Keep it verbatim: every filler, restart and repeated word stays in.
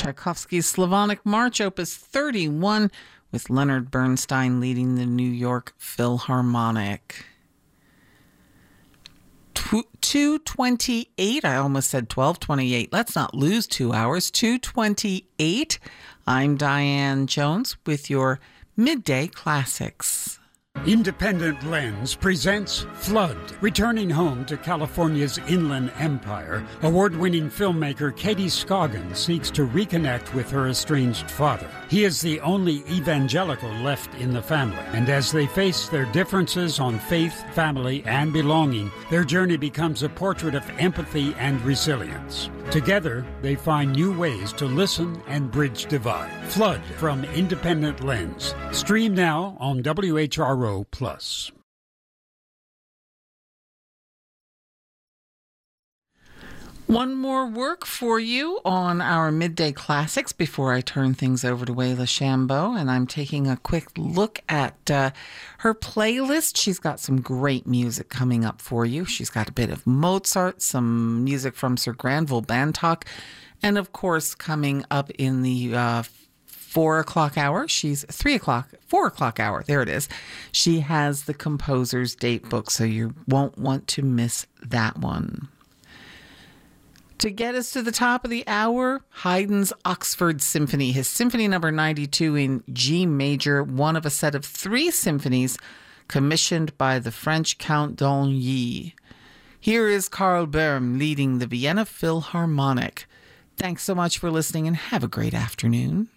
Tchaikovsky's Slavonic March, Opus thirty-one, with Leonard Bernstein leading the New York Philharmonic. two twenty-eight, I almost said twelve twenty-eight. Let's not lose two hours. two twenty-eight. I'm Diane Jones with your Midday Classics. Independent Lens presents Flood. Returning home to California's Inland Empire, award-winning filmmaker Katie Scoggin seeks to reconnect with her estranged father. He is the only evangelical left in the family, and as they face their differences on faith, family, and belonging, their journey becomes a portrait of empathy and resilience. Together, they find new ways to listen and bridge divide. Flood from Independent Lens. Stream now on W H R O Plus. One more work for you on our Midday Classics before I turn things over to Wayla Shambo, and I'm taking a quick look at uh, her playlist. She's got some great music coming up for you. She's got a bit of Mozart, some music from Sir Granville Bantock, and of course, coming up in the uh, four o'clock hour, she's three o'clock, four o'clock hour, there it is. She has the composer's date book, so you won't want to miss that one. To get us to the top of the hour, Haydn's Oxford Symphony, his Symphony number ninety-two in G major, one of a set of three symphonies commissioned by the French Count d'Aigny. Here is Karl Böhm leading the Vienna Philharmonic. Thanks so much for listening and have a great afternoon.